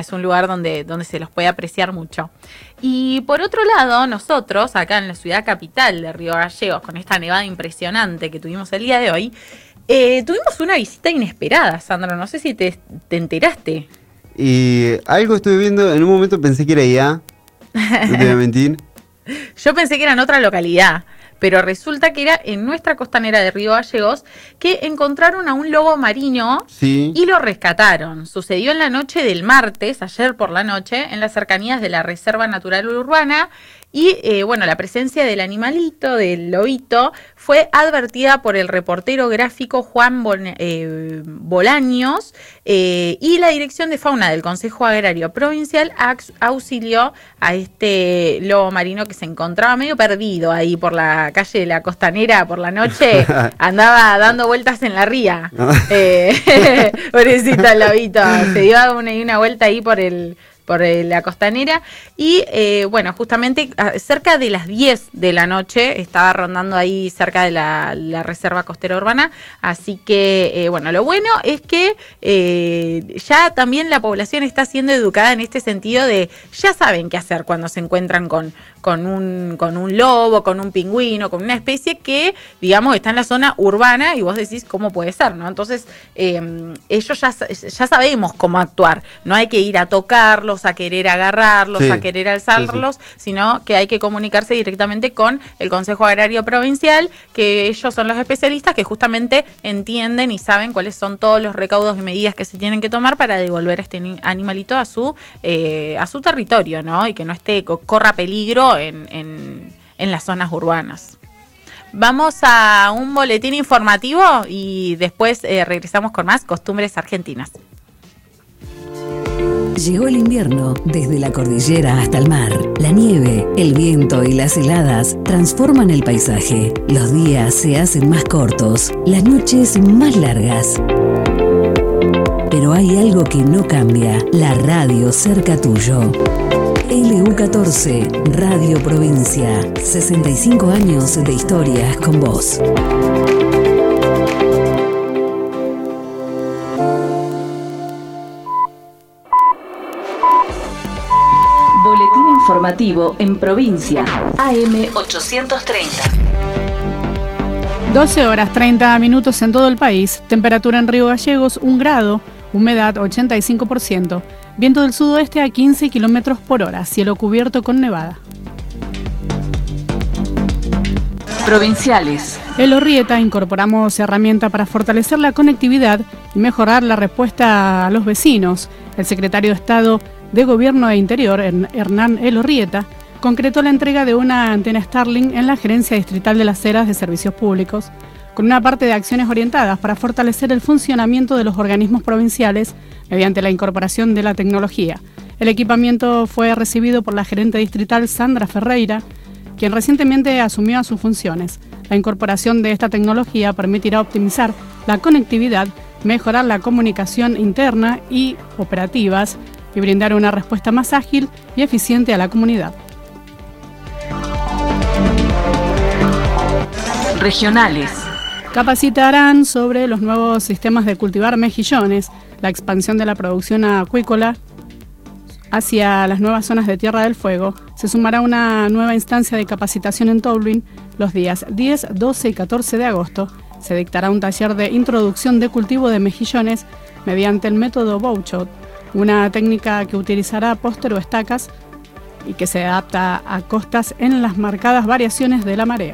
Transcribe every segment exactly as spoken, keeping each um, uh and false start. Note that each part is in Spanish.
es un lugar donde, donde se los puede apreciar mucho. Y por otro lado, nosotros, acá en la ciudad capital de Río Gallegos, con esta nevada impresionante que tuvimos el día de hoy, eh, tuvimos una visita inesperada, Sandro. No sé si te, te enteraste. Y algo estuve viendo, en un momento pensé que era I A, no te voy a mentir. Yo pensé que era en otra localidad, pero resulta que era en nuestra costanera de Río Gallegos, que encontraron a un lobo marino sí. y lo rescataron. Sucedió en la noche del martes, ayer por la noche, en las cercanías de la Reserva Natural Urbana. Y eh, bueno, la presencia del animalito, del lobito, fue advertida por el reportero gráfico Juan Bon, eh, Bolaños eh, y la Dirección de Fauna del Consejo Agrario Provincial auxilió a este lobo marino que se encontraba medio perdido ahí por la calle de la Costanera por la noche, andaba dando vueltas en la ría. eh, pobrecita el lobito, se dio una, una vuelta ahí por el... por la Costanera y eh, bueno, justamente cerca de las diez de la noche estaba rondando ahí cerca de la, la Reserva Costera Urbana, así que eh, bueno, lo bueno es que eh, ya también la población está siendo educada en este sentido de ya saben qué hacer cuando se encuentran con, con, un, con un lobo, con un pingüino, con una especie que digamos está en la zona urbana y vos decís cómo puede ser, ¿no? Entonces eh, ellos ya, ya sabemos cómo actuar, no hay que ir a tocarlos, a querer agarrarlos, sí, a querer alzarlos, sí, sí. sino que hay que comunicarse directamente con el Consejo Agrario Provincial, que ellos son los especialistas que justamente entienden y saben cuáles son todos los recaudos y medidas que se tienen que tomar para devolver a este animalito a su eh, a su territorio, ¿no? Y que no esté corra peligro en, en, en las zonas urbanas. Vamos a un boletín informativo y después eh, regresamos con más costumbres argentinas. Llegó el invierno, desde la cordillera hasta el mar. La nieve, el viento y las heladas transforman el paisaje. Los días se hacen más cortos, las noches más largas. Pero hay algo que no cambia, la radio cerca tuyo. L U catorce, Radio Provincia, sesenta y cinco años de historias con vos. Boletín informativo en provincia, A M ochocientos treinta. doce horas treinta minutos en todo el país, temperatura en Río Gallegos un grado, humedad ochenta y cinco por ciento, viento del sudoeste a quince kilómetros por hora, cielo cubierto con nevada. Provinciales. En Orrieta incorporamos herramienta para fortalecer la conectividad y mejorar la respuesta a los vecinos. El secretario de Estado de Gobierno e Interior, Hernán Elorrieta, concretó la entrega de una antena Starlink en la Gerencia Distrital de las Heras de Servicios Públicos, con una parte de acciones orientadas para fortalecer el funcionamiento de los organismos provinciales mediante la incorporación de la tecnología. El equipamiento fue recibido por la gerente distrital Sandra Ferreira, quien recientemente asumió sus funciones. La incorporación de esta tecnología permitirá optimizar la conectividad, mejorar la comunicación interna y operativas, y brindar una respuesta más ágil y eficiente a la comunidad. Regionales. Capacitarán sobre los nuevos sistemas de cultivar mejillones, la expansión de la producción acuícola hacia las nuevas zonas de Tierra del Fuego. Se sumará una nueva instancia de capacitación en Tolwyn los días diez, doce y catorce de agosto. Se dictará un taller de introducción de cultivo de mejillones mediante el método Bouchot, una técnica que utilizará póster o estacas y que se adapta a costas en las marcadas variaciones de la marea.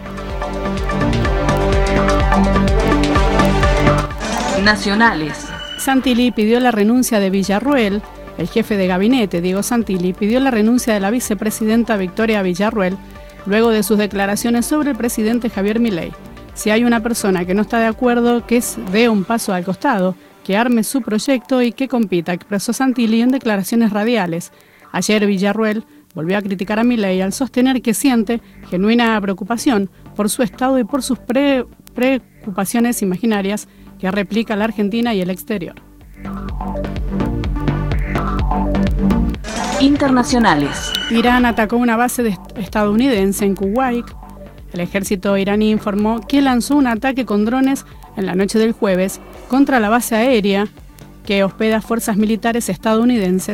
Nacionales. Santilli pidió la renuncia de Villarruel. El jefe de gabinete, Diego Santilli, pidió la renuncia de la vicepresidenta Victoria Villarruel luego de sus declaraciones sobre el presidente Javier Milei. Si hay una persona que no está de acuerdo, que dé un paso al costado, que arme su proyecto y que compita, expresó Santilli en declaraciones radiales. Ayer Villarruel volvió a criticar a Milei al sostener que siente genuina preocupación por su estado y por sus pre- preocupaciones imaginarias que replica la Argentina y el exterior. Internacionales. Irán atacó una base de estadounidense en Kuwait. El ejército iraní informó que lanzó un ataque con drones en la noche del jueves contra la base aérea que hospeda fuerzas militares estadounidenses